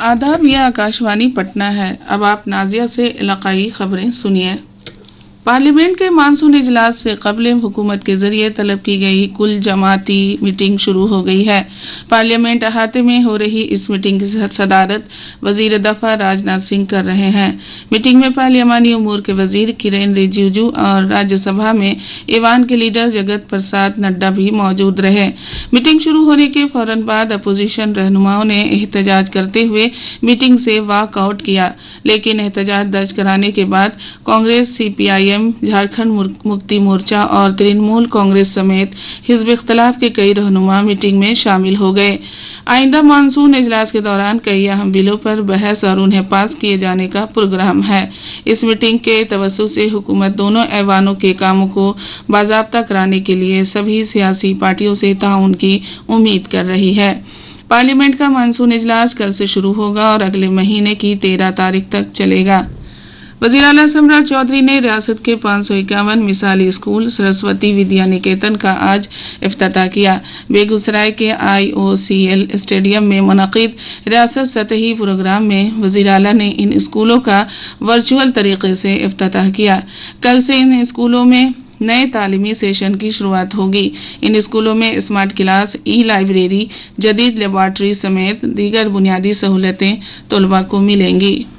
आदाब, यह आकाशवाणी पटना है। अब आप नाजिया से इलाकाई खबरें सुनिए। पार्लियामेंट के मानसून इजलास से कबल हुकूमत के जरिए तलब की गई कुल जमाती मीटिंग शुरू हो गई है। पार्लियामेंट अहाते में हो रही इस मीटिंग की सदारत वजीर दफा राजनाथ सिंह कर रहे हैं। मीटिंग में पार्लियामानी उमूर के वजीर किरेन रिजिजू और राज्यसभा में ईवान के लीडर जगत प्रसाद नड्डा भी मौजूद रहे। मीटिंग शुरू होने के फौरन बाद अपोजिशन रहनुमाओं ने एहतजाज करते हुए मीटिंग से वॉकआउट किया, लेकिन एहतजाज दर्ज कराने के बाद कांग्रेस, CPIM, झारखंड मुक्ति मोर्चा और तृणमूल कांग्रेस समेत हिजब इख्तलाफ के कई रहनुमा मीटिंग में शामिल हो गए। आइंदा मानसून इजलास के दौरान कई अहम बिलों पर बहस और उन्हें पास किए जाने का प्रोग्राम है। इस मीटिंग के तवस्सुत से हुकूमत दोनों ऐवानों के कामों को बाज़ाब्ता कराने के लिए सभी सियासी पार्टियों से ताउन की उम्मीद कर रही है। पार्लियामेंट का मानसून इजलास कल से शुरू होगा और अगले महीने की 13 तारीख तक चलेगा। वज़ीर आला सम्राट चौधरी ने रियासत के 551 मिसाली स्कूल सरस्वती विद्या निकेतन का आज इफ्तिताह किया। बेगूसराय के IOCL स्टेडियम में मुनक़िद रियासत सतही प्रोग्राम में वज़ीर आला ने इन स्कूलों का वर्चुअल तरीके से इफ्तिताह किया। कल से इन स्कूलों में नए तालीमी सेशन की शुरुआत होगी। इन स्कूलों में स्मार्ट क्लास, लाइब्रेरी, जदीद लेबॉर्ट्री समेत दीगर बुनियादी सहूलतें तलबा को मिलेंगी।